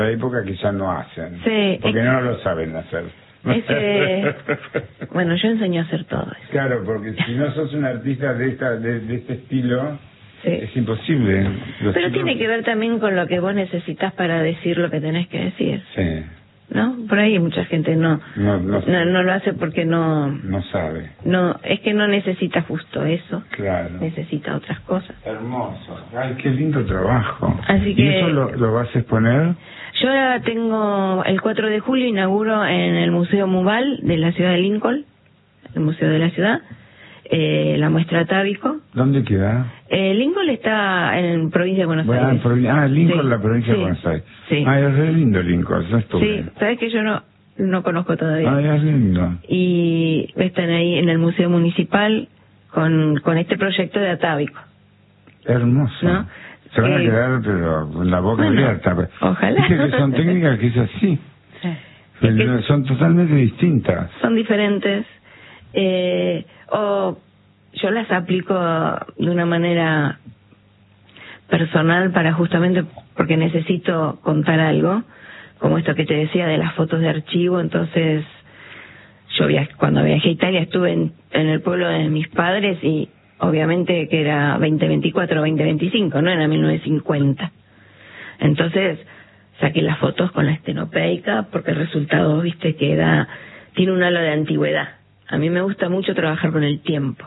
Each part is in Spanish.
la época que ya no hacen. Sí, porque no lo saben hacer. Bueno, yo enseño a hacer todo eso. Claro, porque si no sos un artista de este estilo, sí, es imposible. Pero tiene que ver también con lo que vos necesitas para decir lo que tenés que decir. Sí. ¿No? Por ahí mucha gente no lo hace porque no sabe. No, es que no necesita justo eso. Claro. Necesita otras cosas. Hermoso. Ay, qué lindo trabajo. Así que, ¿y eso lo vas a exponer? Yo ahora tengo el 4 de julio inauguro en el Museo Muval de la ciudad de Lincoln, el Museo de la Ciudad, la muestra Atávico. ¿Dónde queda? Lincoln está en provincia de Buenos Aires. Lincoln, sí, la provincia de Buenos Aires. Sí. Es re lindo Lincoln, yo estuve. Sí, sabes que yo no conozco todavía. Es lindo. Y están ahí en el Museo Municipal con este proyecto de Atávico. Hermoso. ¿No? Se van a quedar pero con la boca abierta. Ojalá. Viste que son técnicas que es así. Sí. Son totalmente distintas. Son diferentes. Yo las aplico de una manera personal para justamente porque necesito contar algo, como esto que te decía de las fotos de archivo. Entonces yo cuando viajé a Italia estuve en el pueblo de mis padres y obviamente que era 2024 o 2025, no era 1950. Entonces saqué las fotos con la estenopeica porque el resultado, viste, tiene un halo de antigüedad. A mí me gusta mucho trabajar con el tiempo.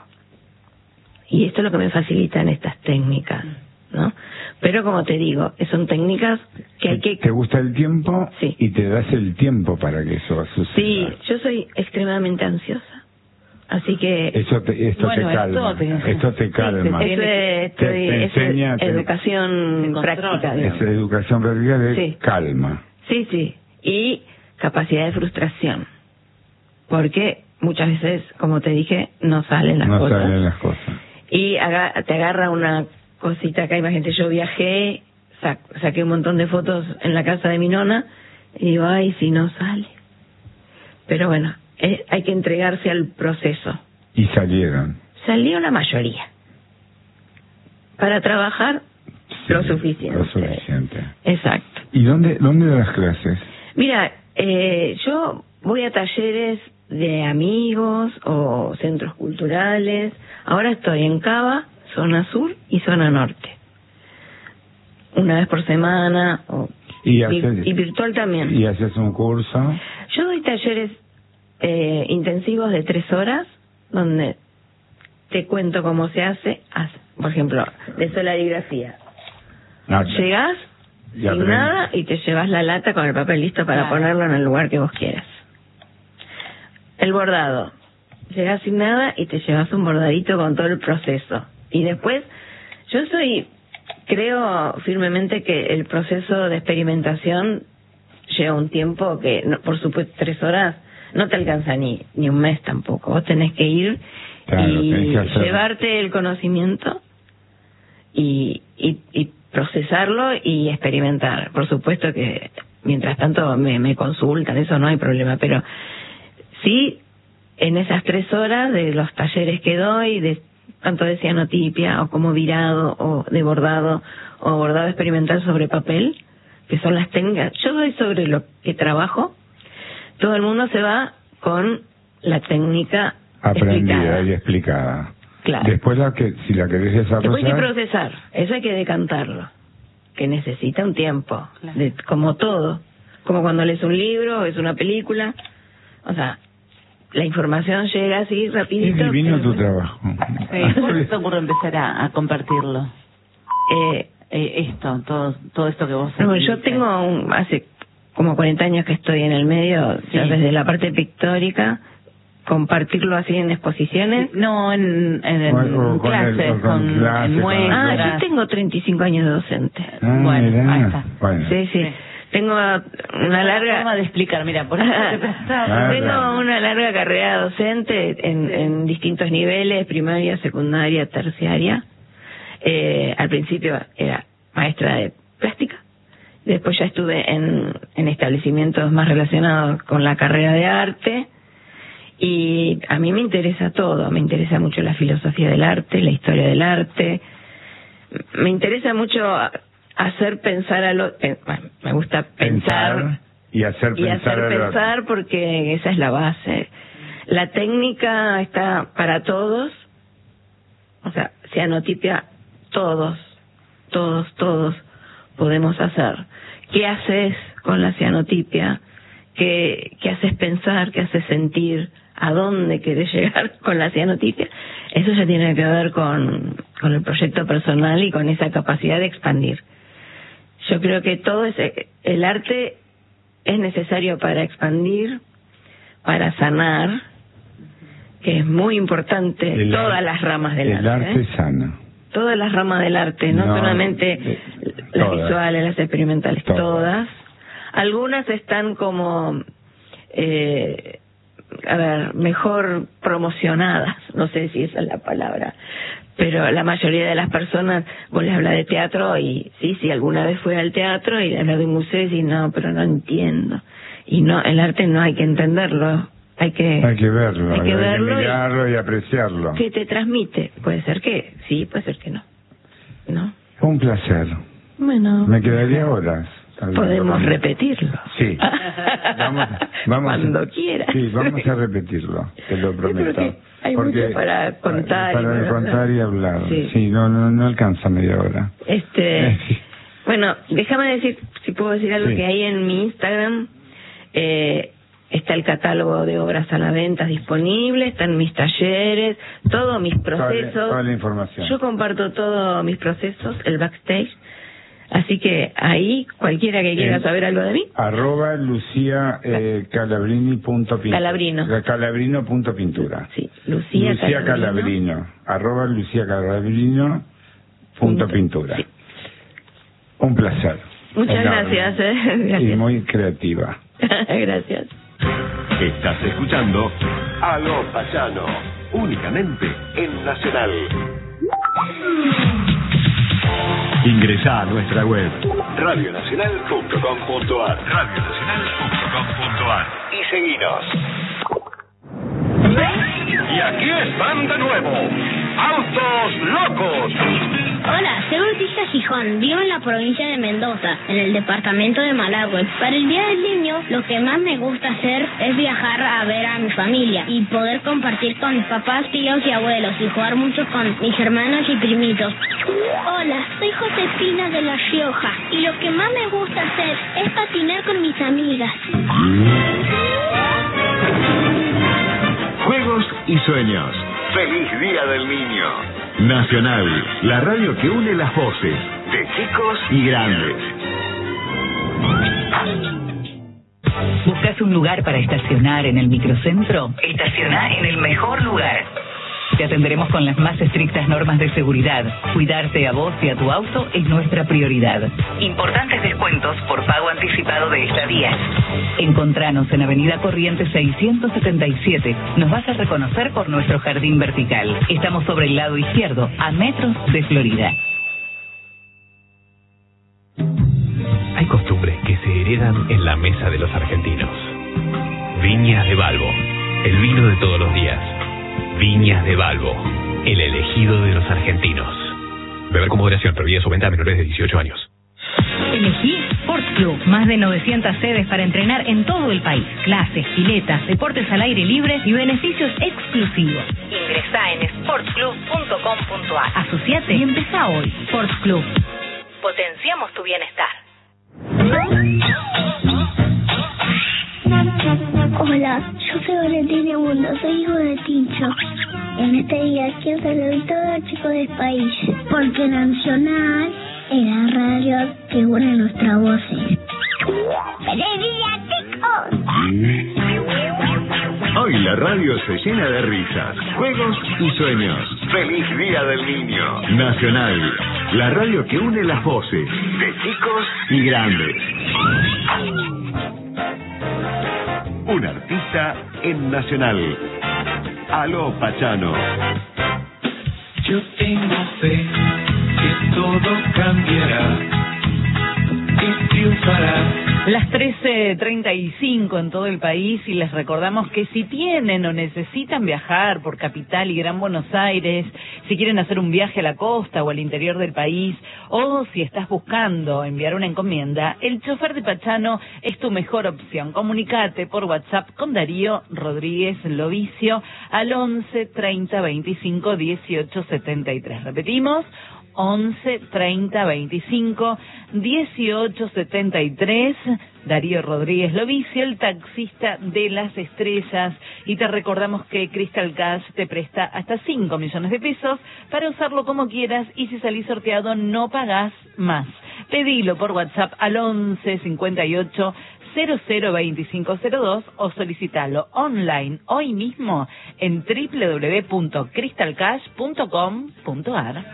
Y esto es lo que me facilitan estas técnicas, ¿no? Pero como te digo, son técnicas que hay que... ¿Te gusta el tiempo? Sí. Y te das el tiempo para que eso suceda. Sí, yo soy extremadamente ansiosa. Así que... Esto te calma. Esto te calma. Sí, te enseña... educación práctica. Es educación práctica de calma. Sí, sí. Y capacidad de frustración. Porque muchas veces, como te dije, no salen las cosas. No salen las cosas. Y te agarra una cosita acá. Imagínate, yo viajé, saqué un montón de fotos en la casa de mi nona y digo, ay, si no sale. Pero bueno, hay que entregarse al proceso. ¿Y salieron? Salió la mayoría. Para trabajar, lo suficiente. Lo suficiente. Exacto. ¿Y dónde das clases? Mira, yo voy a talleres de amigos o centros culturales. Ahora estoy en Cava, zona sur y zona norte. Una vez por semana y virtual también. ¿Y haces un curso? Yo doy talleres intensivos de 3 horas donde te cuento cómo se hace. Por ejemplo, de solarigrafía. Llegás sin nada y te llevas la lata con el papel listo para ponerlo en el lugar que vos quieras. El bordado. Llegás sin nada y te llevas un bordadito con todo el proceso. Y después, creo firmemente que el proceso de experimentación lleva un tiempo que, por supuesto, 3 horas no te alcanza ni un mes tampoco. Vos tenés que ir y llevarte el conocimiento y procesarlo y experimentar. Por supuesto que mientras tanto me consultan, eso no hay problema, pero sí, en esas 3 horas de los talleres que doy, de tanto de cianotipia o como virado o de bordado o bordado experimental sobre papel, que son las técnicas, yo doy sobre lo que trabajo, todo el mundo se va con la técnica aprendida y explicada. Claro. Después si la querés desarrollar... Después hay que procesar, eso hay que decantarlo, que necesita un tiempo, como todo, como cuando lees un libro, es una película, o sea, la información llega así rapidito. Es divino tu trabajo. ¿Cómo te ocurre empezar a compartirlo? Todo esto que vos... No, yo tengo hace como 40 años que estoy en el medio, ya desde la parte pictórica, compartirlo así en exposiciones. No, en clases, en muestras. Yo tengo 35 años de docente. Bueno, ahí está. Bueno. Sí. Tengo una larga forma de explicar, mira, por eso te pensaba. Tengo una larga carrera docente en distintos niveles, primaria, secundaria, terciaria. Al principio era maestra de plástica, después ya estuve en establecimientos más relacionados con la carrera de arte, y a mí me interesa todo, me interesa mucho la filosofía del arte, la historia del arte, me interesa mucho hacer pensar a lo... me gusta pensar y hacer pensar porque esa es la base. La técnica está para todos, o sea, cianotipia, todos podemos hacer. ¿Qué haces con la cianotipia? ¿Qué haces pensar? ¿Qué haces sentir? ¿A dónde querés llegar con la cianotipia? Eso ya tiene que ver con el proyecto personal y con esa capacidad de expandir. Yo creo que el arte es necesario para expandir, para sanar, que es muy importante, todas las ramas del arte. El arte sana. Todas las ramas del arte, no solamente las visuales, las experimentales, todas. Algunas están como, mejor promocionadas, no sé si esa es la palabra, pero la mayoría de las personas, vos les hablas de teatro y sí, alguna vez fue al teatro y le hablas de un museo y decís, no, pero no entiendo. Y no, el arte no hay que entenderlo, hay que verlo, hay que mirarlo y apreciarlo. ¿Qué te transmite? Puede ser que sí, puede ser que no. Un placer. Bueno, me quedaría horas. Podemos repetirlo. Sí. Vamos cuando quieras. Sí, vamos a repetirlo, te lo prometo. Hay mucho para contar. Para contar y hablar. Sí, no alcanza media hora. Bueno, déjame decir, si puedo decir algo, que ahí en mi Instagram está el catálogo de obras a la venta disponible, están mis talleres, todos mis procesos. Toda la información. Yo comparto todos mis procesos, el backstage. Así que ahí, cualquiera que quiera saber algo de mí. @luciacalabrino.pintura. Calabrino.pintura. Sí, Lucia Calabrino. @luciacalabrino.pintura. Sí. Un placer. Muchas gracias. Gracias. Y muy creativa. Gracias. Estás escuchando Aló Payano, únicamente en Nacional. Ingresa a nuestra web radionacional.com.ar y seguinos. Y aquí están de nuevo, Autos Locos. Hola, soy Bautista Gijón, vivo en la provincia de Mendoza, en el departamento de Malagüe. Para el Día del Niño, lo que más me gusta hacer es viajar a ver a mi familia y poder compartir con mis papás, tíos y abuelos y jugar mucho con mis hermanos y primitos. Hola, soy Josefina de La Rioja y lo que más me gusta hacer es patinar con mis amigas. Juegos y sueños. ¡Feliz Día del Niño! Nacional, la radio que une las voces de chicos y grandes. ¿Buscas un lugar para estacionar en el microcentro? Estacionar en el mejor lugar. Te atenderemos con las más estrictas normas de seguridad. Cuidarte a vos y a tu auto es nuestra prioridad. Importantes descuentos por pago anticipado de estadías. Encontranos en Avenida Corrientes 677. Nos vas a reconocer por nuestro jardín vertical. Estamos sobre el lado izquierdo, a metros de Florida. Hay costumbres que se heredan en la mesa de los argentinos. Viñas de Balbo, el vino de todos los días. Viñas de Balbo, el elegido de los argentinos. Beber con moderación, prohibida su venta a menores de 18 años. Elegí Sports Club, más de 900 sedes para entrenar en todo el país. Clases, piletas, deportes al aire libre y beneficios exclusivos. Ingresá en sportsclub.com.ar. Asociate y empezá hoy. Sports Club. Potenciamos tu bienestar. Hola, yo soy Valentina Mundo, soy hijo de Tincho. En este día quiero saludar a todos los chicos del país, porque Nacional es la radio que une nuestras voces. ¡Feliz día, chicos! Hoy la radio se llena de risas, juegos y sueños. ¡Feliz Día del Niño! Nacional, la radio que une las voces de chicos y grandes. Un artista en Nacional. Aló Payano. Yo tengo fe que todo cambiará y triunfará. Las 13:35 en todo el país, y les recordamos que si tienen o necesitan viajar por Capital y Gran Buenos Aires, si quieren hacer un viaje a la costa o al interior del país, o si estás buscando enviar una encomienda, el chofer de Pachano es tu mejor opción. Comunicate por WhatsApp con Darío Rodríguez Lovicio al 11 30 25 18 73. Repetimos, 11 30 25 18 73. Darío Rodríguez Lovicio, el taxista de las estrellas. Y te recordamos que Crystal Cash te presta hasta 5 millones de pesos para usarlo como quieras, y si salís sorteado no pagás más. Pedilo por WhatsApp al 11 58 002502 o solicitalo online hoy mismo en www.crystalcash.com.ar.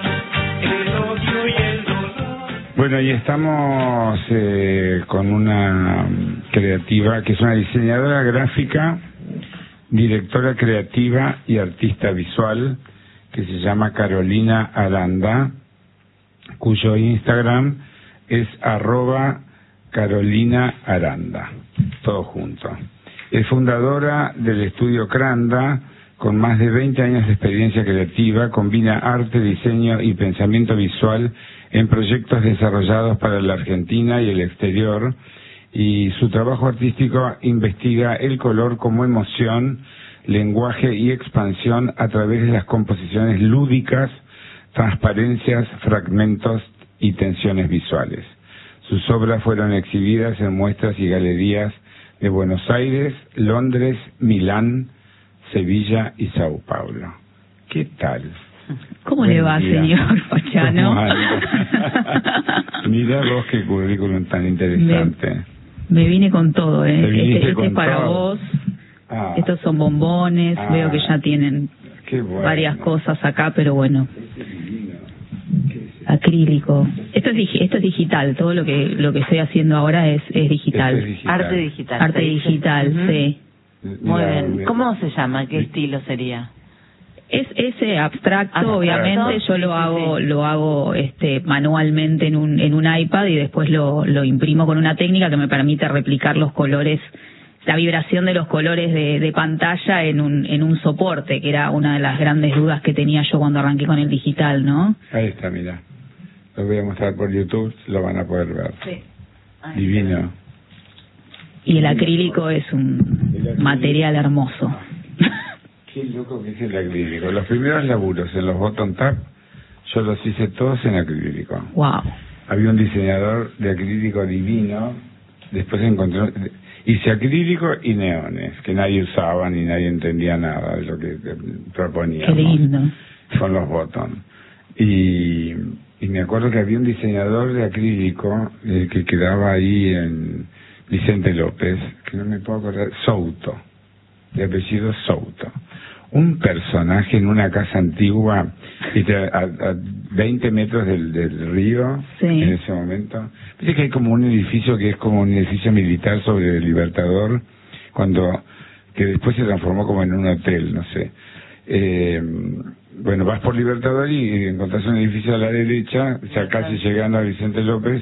Bueno, y estamos con una creativa que es una diseñadora gráfica, directora creativa y artista visual, que se llama Carolina Aranda, cuyo Instagram es @Carolina Aranda, todo junto. Es fundadora del estudio Cranda, con más de 20 años de experiencia creativa. Combina arte, diseño y pensamiento visual en proyectos desarrollados para la Argentina y el exterior, y su trabajo artístico investiga el color como emoción, lenguaje y expansión a través de las composiciones lúdicas, transparencias, fragmentos y tensiones visuales. Sus obras fueron exhibidas en muestras y galerías de Buenos Aires, Londres, Milán, Sevilla y Sao Paulo. ¿Qué tal? ¿Cómo le va, señor Pachano? Mira vos qué currículum tan interesante. Me vine con todo, Este con es para todo. vos. Estos son bombones. Veo que ya tienen varias cosas acá, pero bueno. Acrílico. Esto es digital. Todo lo que estoy haciendo ahora es digital. Arte digital. Arte digital, sí. Muy bien. ¿Cómo se llama? ¿Qué estilo sería? Es abstracto, obviamente. Yo lo hago manualmente en un iPad, y después lo imprimo con una técnica que me permite replicar los colores, la vibración de los colores de pantalla en un soporte, que era una de las grandes dudas que tenía yo cuando arranqué con el digital, ¿no? Ahí está, mira. Lo voy a mostrar por YouTube, lo van a poder ver. Sí. Divino. Y el acrílico es un material hermoso. Qué loco que es el acrílico. Los primeros laburos en los bottom tap, yo los hice todos en acrílico. Wow. Había un diseñador de acrílico divino, después encontré, hice acrílico y neones, que nadie usaba ni nadie entendía nada de lo que proponíamos. Qué lindo. Con los bottom. Y me acuerdo que había un diseñador de acrílico que quedaba ahí en Vicente López, que no me puedo acordar, Souto, de apellido Souto. Un personaje en una casa antigua, a 20 metros del río, sí. En ese momento. Viste que hay como un edificio que es como un edificio militar sobre el Libertador, que después se transformó como en un hotel, no sé. Bueno, vas por Libertador y encontrás un edificio a la derecha, ya casi llegando a Vicente López,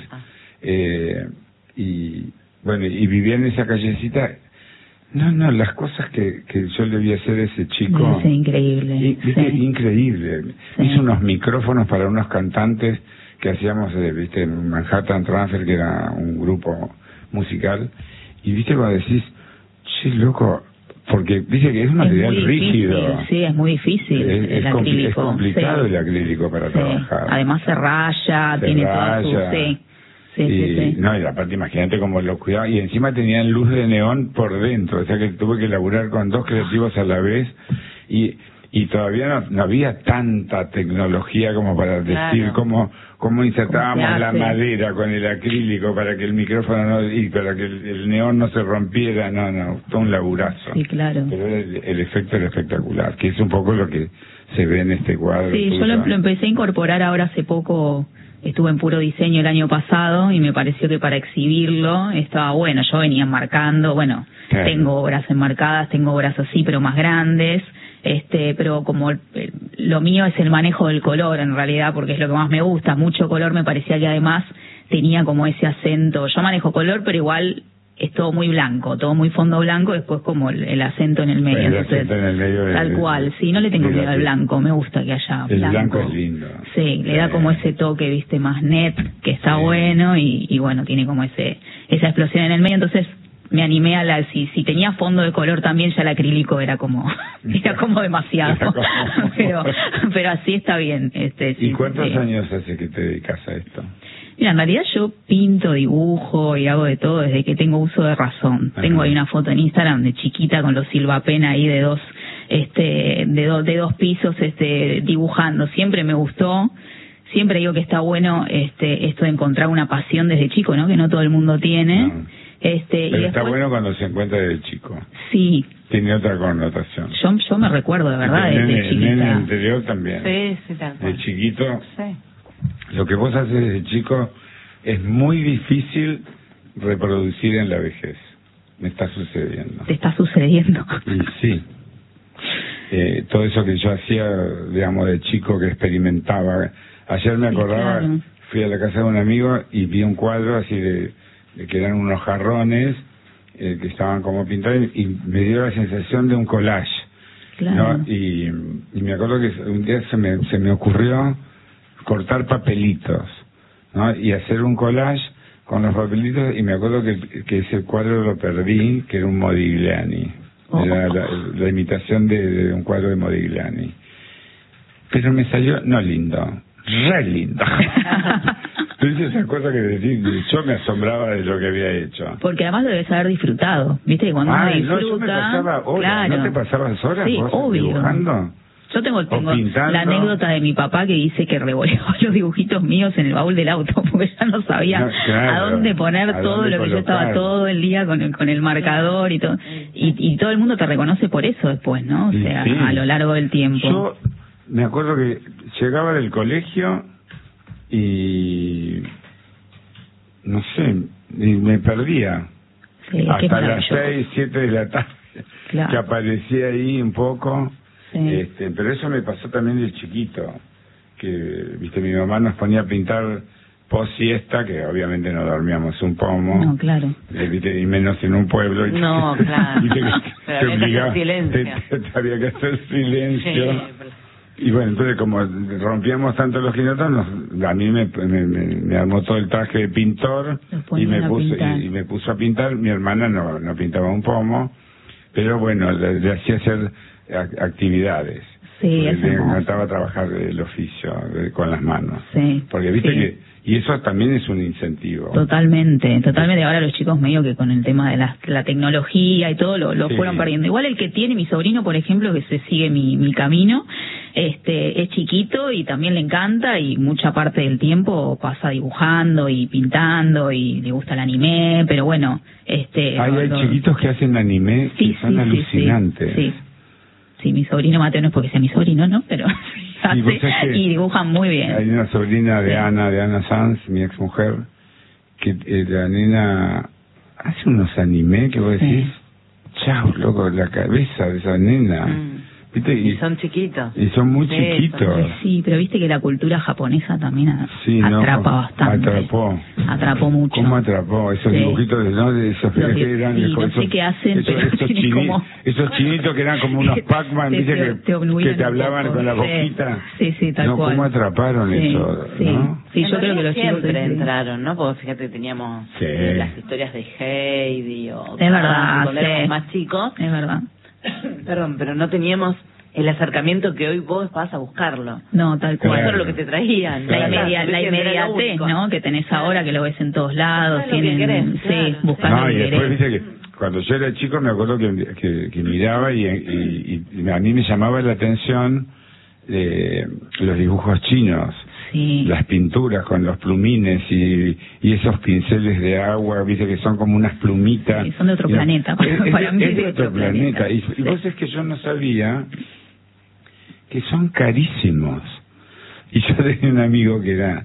y vivía en esa callecita. No, las cosas que yo le vi hacer a ese chico. Es increíble. Increíble. Sí. Hizo unos micrófonos para unos cantantes que hacíamos, en Manhattan Transfer, que era un grupo musical. Y viste cuando decís, che, loco, porque dice que es un material rígido. Sí, es muy difícil. Es complicado, sí. El acrílico para trabajar. Además se raya, tiene toda su... Sí. No, y aparte imagínate cómo lo cuidaba, y encima tenían luz de neón por dentro, o sea que tuve que laburar con dos creativos a la vez, y todavía no había tanta tecnología como para decir cómo insertábamos la madera con el acrílico para que el micrófono y para que el neón no se rompiera. No, todo un laburazo. Sí, claro. Pero el efecto era espectacular, que es un poco lo que se ve en este cuadro. Sí, yo lo empecé a incorporar ahora hace poco. Estuve en Puro Diseño el año pasado y me pareció que para exhibirlo estaba bueno. Yo venía enmarcando, tengo obras enmarcadas, tengo obras así, pero más grandes, pero como lo mío es el manejo del color en realidad, porque es lo que más me gusta, mucho color. Me parecía que además tenía como ese acento. Yo manejo color, pero igual es todo muy blanco, todo muy fondo blanco, después como el acento en el medio. Entonces, en el medio tal cual, sí, no le tengo miedo al blanco, me gusta que haya blanco. El blanco es lindo. Sí, le da como ese toque, viste, más net, que está bueno, y bueno, tiene como esa explosión en el medio. Entonces me animé a si tenía fondo de color también, ya el acrílico era como demasiado. pero así está bien. ¿Y cuántos años hace que te dedicas a esto? Mira, en realidad yo pinto, dibujo y hago de todo desde que tengo uso de razón. Ajá. Tengo ahí una foto en Instagram de chiquita con los Silvapen ahí de dos pisos dibujando. Siempre me gustó. Siempre digo que está bueno esto de encontrar una pasión desde chico, ¿no? Que no todo el mundo tiene. No. Pero y después, está bueno cuando se encuentra desde chico. Sí. Tiene otra connotación. Yo me recuerdo de verdad desde chiquita. En el interior también. Sí, tal cual. De chiquito. Sí. Lo que vos haces desde chico es muy difícil reproducir en la vejez. Me está sucediendo. ¿Te está sucediendo? Y sí. Todo eso que yo hacía, digamos, de chico, que experimentaba. Ayer me acordaba, claro. Fui a la casa de un amigo y vi un cuadro así de que eran unos jarrones que estaban como pintados, y me dio la sensación de un collage. Claro. ¿No? Y me acuerdo que un día se me ocurrió cortar papelitos, ¿no? Y hacer un collage con los papelitos, y me acuerdo que ese cuadro lo perdí, que era un Modigliani. Era la imitación de un cuadro de Modigliani. Pero me salió, no lindo, re lindo. Entonces esa cosa que decís, yo me asombraba de lo que había hecho. Porque además lo debes haber disfrutado, ¿viste? Cuando uno disfruta, yo me pasaba horas, claro. ¿No te pasabas horas sí, vos obvio. dibujando? Yo tengo la anécdota de mi papá que dice que revoleaba los dibujitos míos en el baúl del auto porque ya no sabía a dónde poner todo lo que yo estaba todo el día con el marcador y todo. Y todo el mundo te reconoce por eso después, ¿no? O sea, sí. A lo largo del tiempo. Yo me acuerdo que llegaba del colegio y no sé, y me perdía. Sí, hasta las 6, 7 de la tarde, claro. Que aparecía ahí un poco. Sí. Pero eso me pasó también de chiquito, que viste, mi mamá nos ponía a pintar post siesta, que obviamente no dormíamos un pomo. No, claro. Viste, y menos en un pueblo. No, claro. Viste, te obligaba, te había que hacer silencio. Sí, y bueno, entonces como rompíamos tanto los quinotos, a mí me armó todo el traje de pintor y me puso a pintar. Mi hermana no pintaba un pomo, pero bueno, le hacía hacer actividades. Sí, le encantaba trabajar el oficio con las manos. Sí. Porque viste sí. Y eso también es un incentivo. Totalmente. Ahora los chicos medio que con el tema de la tecnología y todo lo fueron perdiendo. Igual el que tiene mi sobrino, por ejemplo, que se sigue mi camino, es chiquito y también le encanta, y mucha parte del tiempo pasa dibujando y pintando, y le gusta el anime, pero bueno, hay chiquitos que hacen anime que son alucinantes. Sí, mi sobrino Mateo, no es porque sea mi sobrino, ¿no? Pero y dibujan muy bien. Hay una sobrina de Ana Sanz, mi ex mujer, que la nena hace unos anime que vos decís, chau, loco, la cabeza de esa nena. ¿Viste? Y son chiquitos. Y son muy chiquitos. Sí, pero viste que la cultura japonesa también atrapa bastante. Atrapó mucho. ¿Cómo atrapó? Esos dibujitos, ¿no? De esos que eran... no sé qué hacen, esos chinitos que eran como unos Pac-Man, ¿viste? Que te hablaban con la boquita. Sí, tal cual. ¿Cómo atraparon eso? Sí, ¿no? Sí, yo creo que los chicos siempre entraron, ¿no? Porque fíjate, teníamos las historias de Heidi o... Es verdad, cuando éramos más chicos. Es verdad. Perdón, pero no teníamos el acercamiento que hoy vos vas a buscarlo. No, tal cual. Eso era lo que te traían. La inmediatez, ¿no? Que tenés ahora, que lo ves en todos lados. Buscando no, y después viste que cuando yo era chico me acuerdo que miraba y a mí me llamaba la atención los dibujos chinos. Sí. Las pinturas con los plumines y esos pinceles de agua, viste, que son como unas plumitas. Sí, son de otro planeta. Para mí es de otro planeta. Y vos es que yo no sabía que son carísimos. Y yo tenía un amigo que era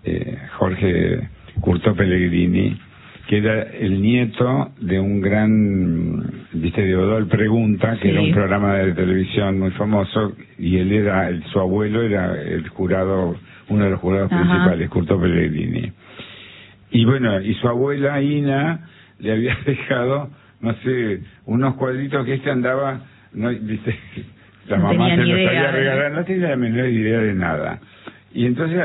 Jorge Curto Pellegrini, que era el nieto de un gran, viste, de Odol Pregunta, que era un programa de televisión muy famoso, y él su abuelo era el jurado, uno de los jurados principales, Curto Pellegrini. Y bueno, y su abuela Ina le había dejado, no sé, unos cuadritos que andaba, no, dice, la mamá se los había regalado, no tenía la menor idea de nada. Y entonces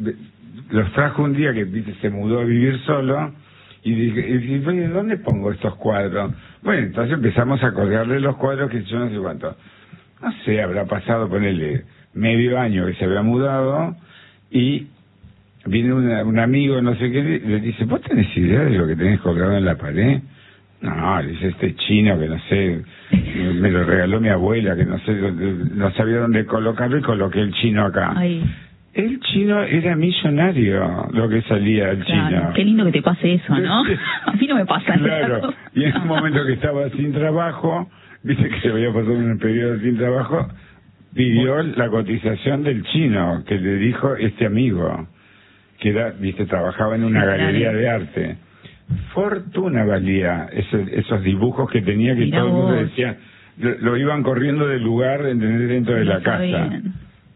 los trajo un día que, viste, se mudó a vivir solo, y dije, ¿dónde pongo estos cuadros? Bueno, entonces empezamos a colgarle los cuadros, que yo no sé cuánto. No sé, habrá pasado, ponerle medio año que se había mudado, y viene un amigo, no sé qué, le dice, ¿vos tenés idea de lo que tenés colgado en la pared? No, le dice, este chino que no sé, me lo regaló mi abuela, que no sé, no sabía dónde colocarlo, y coloqué el chino acá. Ay. El chino era millonario, lo que salía el chino. Qué lindo que te pase eso, ¿no? A mí no me pasa nada. Claro, y en un momento que estaba sin trabajo, viste que se había pasado un periodo sin trabajo, pidió la cotización del chino, que le dijo este amigo, que era, viste, trabajaba en una galería de arte. Fortuna valía esos dibujos que tenía, que todo el mundo decía, lo iban corriendo del lugar, dentro de la casa. Bien.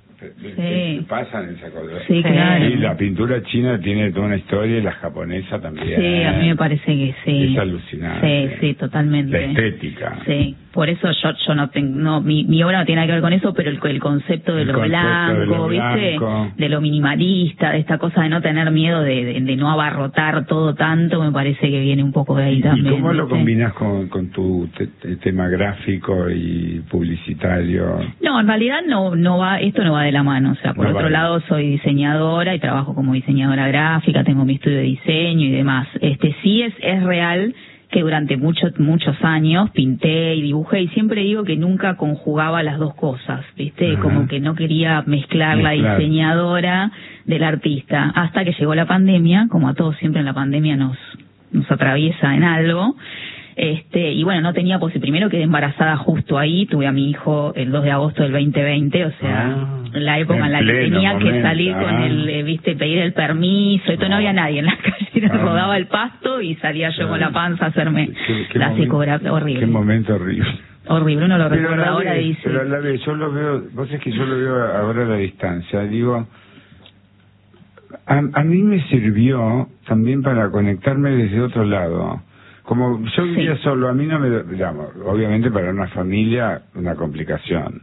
Sí. Pasan esa cosa. Sí, claro. Y la pintura china tiene toda una historia, y la japonesa también. Sí, a mí me parece que sí. Es alucinante. Sí, sí, totalmente. La estética. Sí, por eso yo no tengo, mi obra no tiene nada que ver con eso, pero el concepto de lo blanco, ¿viste? De lo minimalista, de esta cosa de no tener miedo, de no abarrotar todo tanto, me parece que viene un poco de ahí también. ¿Y cómo lo ¿viste? combinas con tu tema gráfico y publicitario? No, en realidad no va, esto no va de la mano. O sea, por otro lado, soy diseñadora y trabajo como diseñadora gráfica, tengo mi estudio de diseño y demás. Sí es real que durante muchos años pinté y dibujé, y siempre digo que nunca conjugaba las dos cosas, ¿viste? Como que no quería mezclar la diseñadora del artista, hasta que llegó la pandemia. Como a todos siempre en la pandemia nos atraviesa en algo. Y bueno, no tenía primero quedé embarazada justo ahí, tuve a mi hijo el 2 de agosto del 2020, o sea, la época en la que tenía que salir con pedir el permiso, y todo, no había nadie en la calle, rodaba el pasto y salía yo con la panza a hacerme la psicografía. Horrible. Qué momento horrible. Horrible, uno lo recuerda ahora y dice... Pero a la vez, yo lo veo, vos es que yo lo veo ahora a la distancia, digo... A mí me sirvió también para conectarme desde otro lado. Como yo vivía solo, a mí no me... Digamos, obviamente para una familia, una complicación.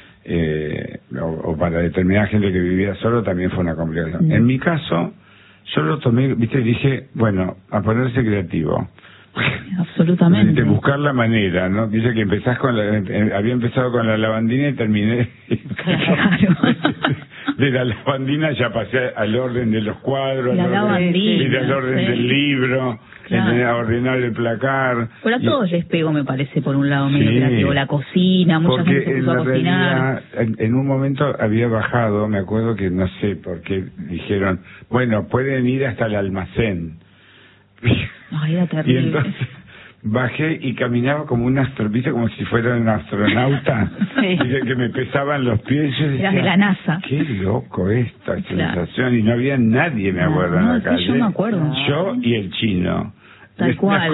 O para determinada gente que vivía solo también fue una complicación. En mi caso, yo lo tomé, viste, dije, bueno, a ponerse creativo. Absolutamente. De buscar la manera, ¿no? Dice que empezás había empezado con la lavandina y terminé... Claro. De la lavandina ya pasé al orden de los cuadros, al orden del libro, a ordenar el placar. Pero a todos les pego, me parece, por un lado medio creativo. La cocina, mucha gente se puso a cocinar. En un momento había bajado, me acuerdo que no sé por qué dijeron, bueno, pueden ir hasta el almacén. Ay, era terrible. Y entonces bajé y caminaba como un ¿viste? Como si fuera un astronauta. Dice que me pesaban los pies. Yo decía, eras de la NASA. Qué loco esta sensación. Y no había nadie, me acuerdo, en la calle. Yo me acuerdo. Yo y el chino. Tal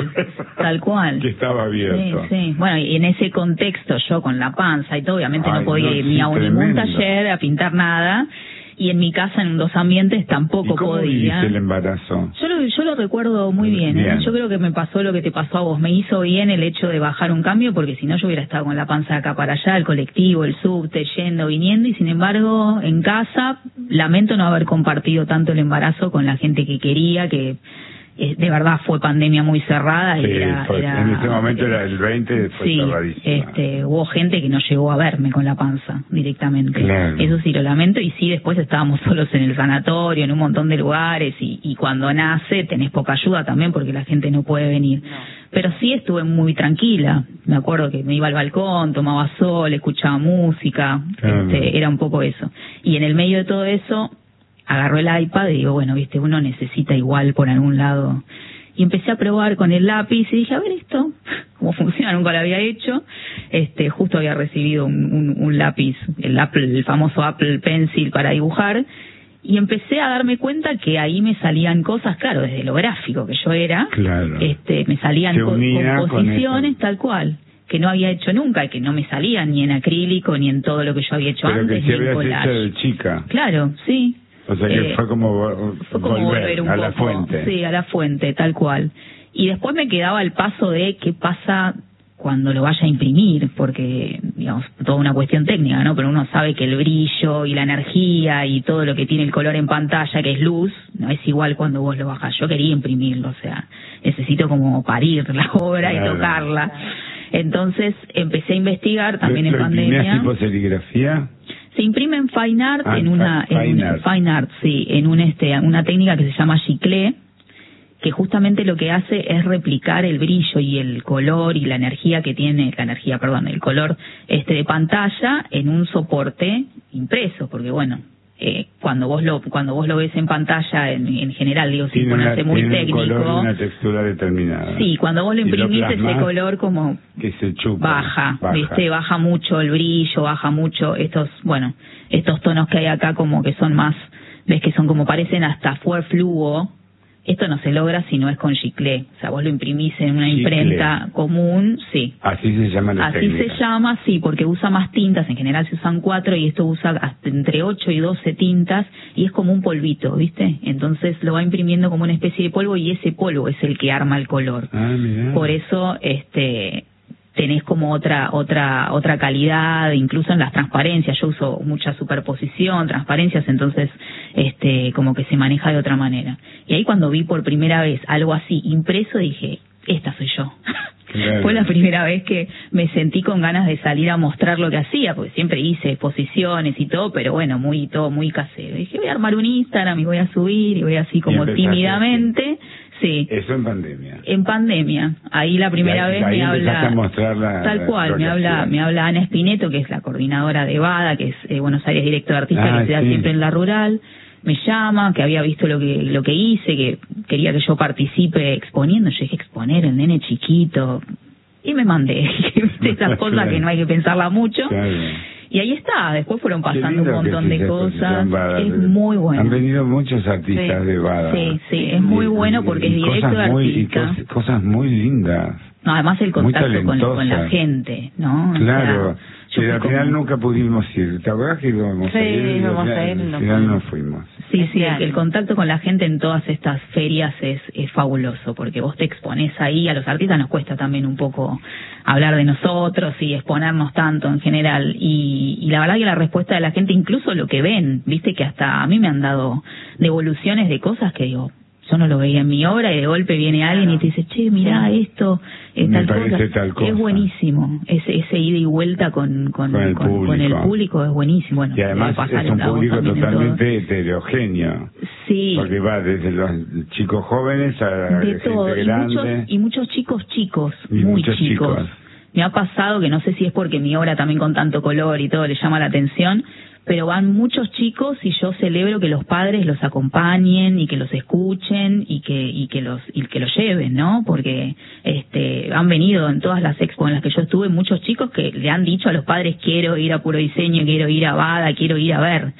cual. Que estaba abierto. Sí. Bueno, y en ese contexto, yo con la panza y todo, obviamente no podía ir ni a ningún taller a pintar nada. Y en mi casa, en 2 ambientes, tampoco ¿Cómo podía. viviste el embarazo? Yo lo recuerdo muy bien. Yo creo que me pasó lo que te pasó a vos. Me hizo bien el hecho de bajar un cambio, porque si no yo hubiera estado con la panza de acá para allá, el colectivo, el subte, yendo, viniendo, y sin embargo, en casa, lamento no haber compartido tanto el embarazo con la gente que quería, que... de verdad fue pandemia muy cerrada y en ese momento era el 20, fue cerradísima. Hubo gente que no llegó a verme con la panza directamente. Eso sí lo lamento. Y sí, después estábamos solos en el sanatorio, en un montón de lugares, y cuando nace tenés poca ayuda también porque la gente no puede venir. Pero sí estuve muy tranquila. Me acuerdo que me iba al balcón, tomaba sol, escuchaba música, era un poco eso. Y en el medio de todo eso agarró el iPad y digo, bueno, viste, uno necesita igual por algún lado. Y empecé a probar con el lápiz y dije, a ver esto, cómo funciona, nunca lo había hecho. Justo había recibido un lápiz, el famoso Apple Pencil para dibujar, y empecé a darme cuenta que ahí me salían cosas, claro, desde lo gráfico que yo era, me salían composiciones tal cual, que no había hecho nunca, y que no me salían ni en acrílico ni en todo lo que yo había hecho antes. Pero que sí habías hecho de chica. Claro, sí. O sea que fue como volver un a poco, la fuente. Sí, a la fuente, tal cual. Y después me quedaba el paso de qué pasa cuando lo vaya a imprimir, porque, digamos, toda una cuestión técnica, ¿no? Pero uno sabe que el brillo y la energía y todo lo que tiene el color en pantalla, que es luz, no es igual cuando vos lo bajás. Yo quería imprimirlo, o sea, necesito como parir la obra y tocarla. Entonces empecé a investigar también en pandemia. ¿Imprimías tipo serigrafía? Se imprime en Fine Art, Fine Art, sí, en una técnica que se llama giclée, que justamente lo que hace es replicar el brillo y el color y la energía que tiene, el color de pantalla en un soporte impreso, porque bueno, cuando vos lo ves en pantalla en general, digo, sin ponerse muy técnico, un color y una textura determinada. Sí, cuando vos lo imprimís ese color como que se chupa, baja mucho el brillo, baja mucho estos tonos que hay acá, como que son más, ves que son como parecen hasta fluo. Esto no se logra si no es con giclée. O sea, vos lo imprimís en una imprenta común, sí. Así se llama la técnica. Así se llama, sí, porque usa más tintas. En general se usan 4 y esto usa hasta entre 8 y 12 tintas y es como un polvito, ¿viste? Entonces lo va imprimiendo como una especie de polvo y ese polvo es el que arma el color. Mirá. Por eso, tenés como otra calidad, incluso en las transparencias. Yo uso mucha superposición, transparencias, entonces como que se maneja de otra manera. Y ahí cuando vi por primera vez algo así impreso, dije, esta soy yo. Claro. Fue la primera vez que me sentí con ganas de salir a mostrar lo que hacía, porque siempre hice exposiciones y todo, pero bueno, todo muy casero. Dije, voy a armar un Instagram y voy a subir y voy así como tímidamente. Sí. Eso en pandemia. En pandemia. Ahí la primera vez me habla. A mostrar tal cual, me habla Ana Espineto, que es la coordinadora de BADA, que es Buenos Aires directo de artista, que se da siempre en la rural. Me llama, que había visto lo que hice, que quería que yo participe exponiendo. Yo dije, exponer el nene chiquito. Y me mandé. Esas cosas que no hay que pensarla mucho. Claro. Y ahí está, después fueron pasando un montón de cosas. Es muy bueno. Han venido muchos artistas de BADA. Sí, es muy bueno porque es directo de artista. Cosas muy lindas. No, además el contacto con la gente, ¿no? Claro, o sea, pero al final nunca pudimos ir. ¿Te acuerdas que íbamos a ir? Al final no fuimos. Sí, el contacto con la gente en todas estas ferias es fabuloso, porque vos te exponés ahí, a los artistas nos cuesta también un poco hablar de nosotros y exponernos tanto en general, y la verdad que la respuesta de la gente, incluso lo que ven, viste que hasta a mí me han dado devoluciones de cosas que digo, yo no lo veía en mi obra, y de golpe viene alguien y te dice, che, mirá esto, tal cosa. Es buenísimo, ese ida y vuelta con el público es buenísimo. Bueno, y además es un público totalmente heterogéneo. Sí. Porque va desde los chicos jóvenes a de todo, gente grande. Y muchos chicos, muy chicos. Me ha pasado que no sé si es porque mi obra también con tanto color y todo le llama la atención, pero van muchos chicos y yo celebro que los padres los acompañen y que los escuchen y que los lleven, ¿no? Porque han venido en todas las expos en las que yo estuve muchos chicos que le han dicho a los padres, quiero ir a Puro Diseño, quiero ir a BADA, quiero ir a ver.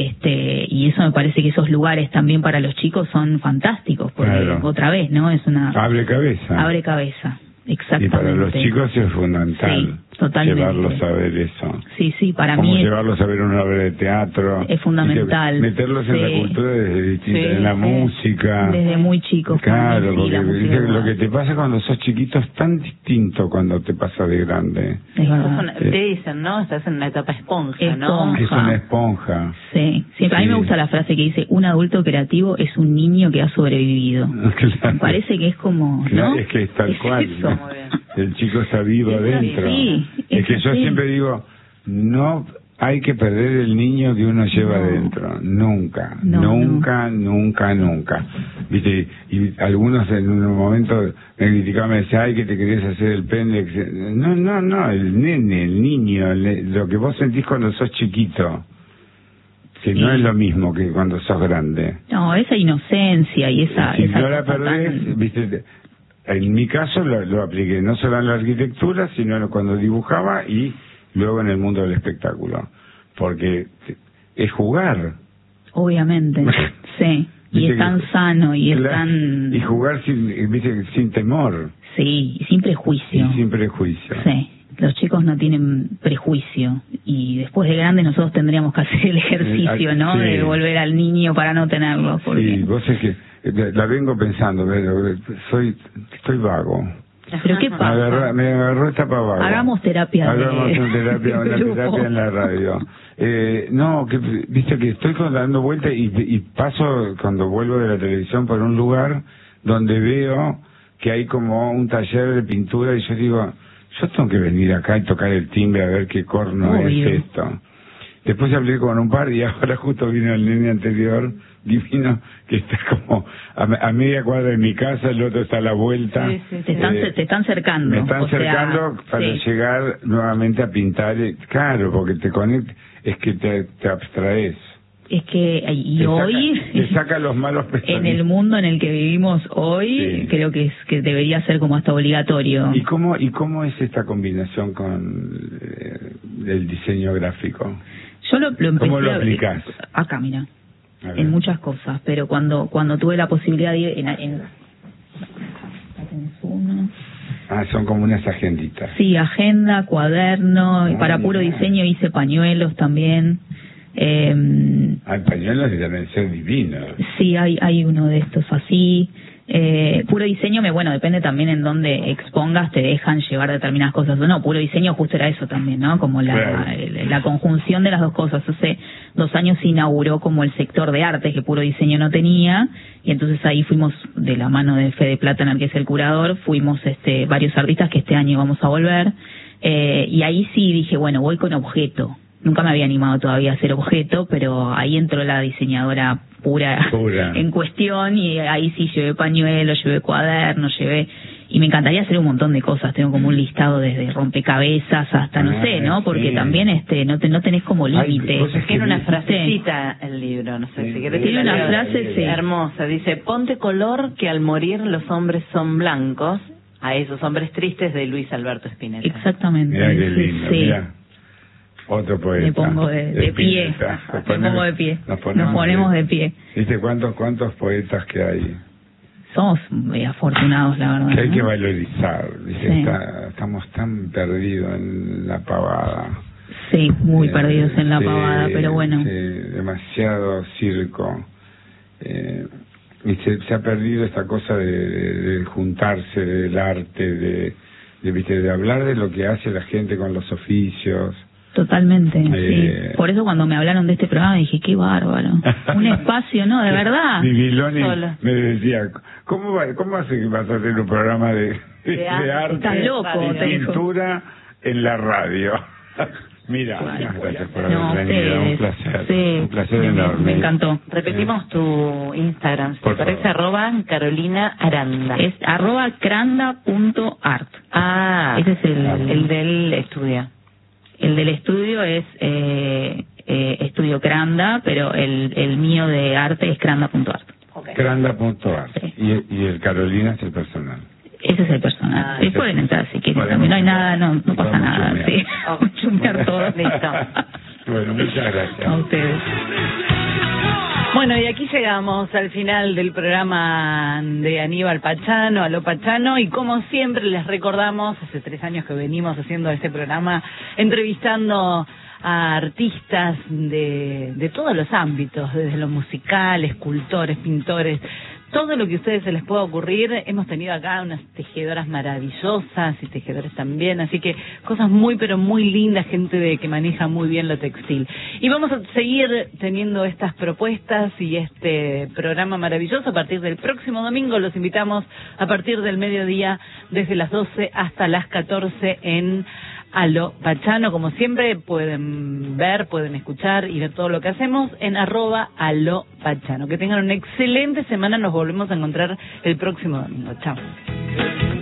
Y eso me parece que esos lugares también para los chicos son fantásticos, porque otra vez, ¿no? Es una abre cabeza. Exactamente. Y para los chicos es fundamental. Totalmente. Llevarlos a ver eso. Sí, para como mí llevarlos a ver una obra de teatro. Es fundamental. Meterlos en la cultura desde distinta, en la música. Desde muy chicos. Claro, porque lo que te pasa cuando sos chiquito es tan distinto cuando te pasa de grande. Es verdad. Te dicen, ¿no? Estás en una etapa esponja, ¿no? Es una esponja. Sí. A mí me gusta la frase que dice, un adulto creativo es un niño que ha sobrevivido. Claro. Me parece que es como, ¿no? Es que es tal cual. Eso. El chico está vivo adentro. Sí, es que yo siempre digo, no hay que perder el niño que uno lleva adentro. Nunca. ¿Viste? Y algunos en un momento me criticaban, me decían, ay, que te querías hacer el pendex. No, el niño, lo que vos sentís cuando sos chiquito. Que no es lo mismo que cuando sos grande. No, esa inocencia y esa... Si no la perdés, ¿viste? En mi caso lo apliqué no solo en la arquitectura, sino cuando dibujaba y luego en el mundo del espectáculo. Porque es jugar. Obviamente, sí. Y es tan sano y es tan... Y jugar sin temor. Sí, y sin prejuicio. Sí. los chicos no tienen prejuicio, y después de grandes nosotros tendríamos que hacer el ejercicio, ¿no? Sí. De volver al niño para no tenerlo. Porque... Sí, vos es que la vengo pensando, pero estoy vago. ¿Pero qué pasa? Me agarró esta pavada. Hagamos terapia. Hagamos una terapia en la radio. No, que viste que estoy dando vueltas y paso cuando vuelvo de la televisión por un lugar donde veo que hay como un taller de pintura y yo digo, yo tengo que venir acá y tocar el timbre a ver qué corno es esto. Después hablé con un par y ahora justo vino el nene anterior, divino, que está como a media cuadra de mi casa, el otro está a la vuelta. Sí. Te están cercando. Me están cercando para llegar nuevamente a pintar. Claro, porque te conectas, es que te abstraes. Es que hoy te saca los malos pensamientos. En el mundo en el que vivimos hoy, creo que debería ser como hasta obligatorio. ¿Y cómo es esta combinación con el diseño gráfico? Yo lo empecé. ¿Cómo lo aplicás? Acá, mira, en muchas cosas, pero cuando tuve la posibilidad de ir en son como unas agenditas. Sí, agenda, cuaderno, y para puro diseño hice pañuelos también. Hay pañuelos que deben ser divinos. Sí, hay uno de estos así. Puro diseño, depende también en dónde expongas, te dejan llevar determinadas cosas o no. Puro diseño justo era eso también, ¿no? Como la conjunción de las dos cosas. Hace 2 años se inauguró como el sector de arte que puro diseño no tenía, y entonces ahí fuimos de la mano de Fede Plataner, que es el curador, fuimos varios artistas que este año vamos a volver, y ahí sí dije, bueno, voy con objeto. Nunca me había animado todavía a hacer objeto, pero ahí entró la diseñadora pura. En cuestión, y ahí sí llevé pañuelos, llevé cuadernos, y me encantaría hacer un montón de cosas. Tengo como un listado desde rompecabezas hasta no sé, ¿no? Porque también no tenés como límite. Tiene una frasecita el libro, no sé si querés. Tiene una frase hermosa, dice: ponte color que al morir los hombres son blancos, a esos hombres tristes, de Luis Alberto Spinetta. Exactamente. Mirá qué lindo, mirá. Otro poeta. Me pongo de pie. Nos ponemos de pie. ¿Viste cuántos poetas que hay? Somos afortunados, la verdad. Que hay que valorizar. ¿Viste? Estamos tan perdidos en la pavada. Sí, muy perdidos en la pavada, pero bueno. Sí, demasiado circo. Y se ha perdido esta cosa de juntarse, del arte, de hablar de lo que hace la gente con los oficios. Totalmente, sí. Por eso cuando me hablaron de este programa dije, qué bárbaro. Un espacio, ¿no? De verdad. Viviloni me decía, ¿cómo hace que vas a hacer un programa de arte? Estás loco, y pintura en la radio? Mira, gracias por haber venido. Un placer. Sí, un placer enorme. Me encantó. Repetimos tu Instagram, ¿te parece? @Carolina Aranda. Es @cranda.art. Ese es el del estudio. El del estudio es Estudio Cranda, pero el mío de arte es cranda.art. Cranda.art. Sí. Y el Carolina es el personal. Ese es el personal. Pueden entrar si quieren también. No hay nada, no pasa nada. Sí. Chumear todo. Listo. Bueno, muchas gracias. A ustedes. Bueno, y aquí llegamos al final del programa de Aníbal Pachano, Aló Pachano, y como siempre les recordamos, hace 3 años que venimos haciendo este programa, entrevistando a artistas de todos los ámbitos, desde lo musical, escultores, pintores, todo lo que a ustedes se les pueda ocurrir. Hemos tenido acá unas tejedoras maravillosas y tejedores también, así que cosas muy pero muy lindas, gente que maneja muy bien lo textil. Y vamos a seguir teniendo estas propuestas y este programa maravilloso a partir del próximo domingo. Los invitamos a partir del mediodía, desde las 12 hasta las 14 en Aló Pachano. Como siempre, pueden ver, pueden escuchar y ver todo lo que hacemos en @Aló Pachano. Que tengan una excelente semana. Nos volvemos a encontrar el próximo domingo. Chao.